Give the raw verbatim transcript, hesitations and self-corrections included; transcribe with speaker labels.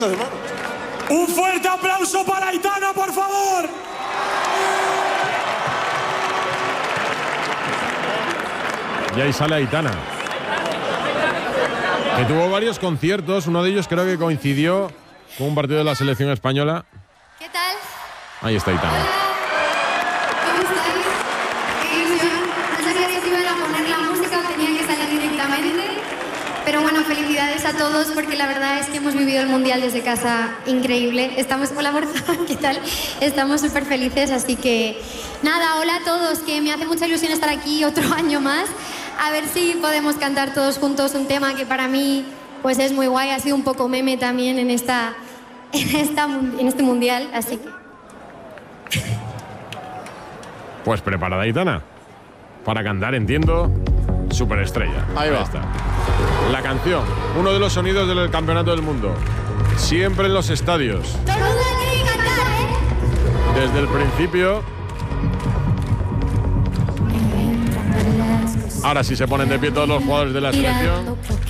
Speaker 1: Un fuerte aplauso para Aitana, por favor.
Speaker 2: Y ahí sale Aitana, que tuvo varios conciertos. Uno de ellos creo que coincidió con un partido de la selección española.
Speaker 3: ¿Qué tal?
Speaker 2: Ahí está Aitana.
Speaker 3: Hola. ¿Cómo estáis? Qué ilusión. No sabía si iban a poner la música o tenía que salir directamente. Pero bueno, felicidades a todos porque la verdad es que hemos vivido el Mundial desde casa increíble. Estamos, hola Borja, ¿qué tal? Estamos súper felices, así que nada, hola a todos, que me hace mucha ilusión estar aquí otro año más. A ver si podemos cantar todos juntos un tema que para mí pues es muy guay, ha sido un poco meme también en, esta, en, esta, en este Mundial, así que...
Speaker 2: Pues preparada Aitana para cantar, entiendo, Superestrella.
Speaker 4: Ahí va.
Speaker 2: Ahí está. La canción, uno de los sonidos del Campeonato del Mundo, siempre en los estadios.
Speaker 3: ¡Todo el mundo tiene que cantar, eh!
Speaker 2: Desde el principio. Ahora sí se ponen de pie todos los jugadores de la selección.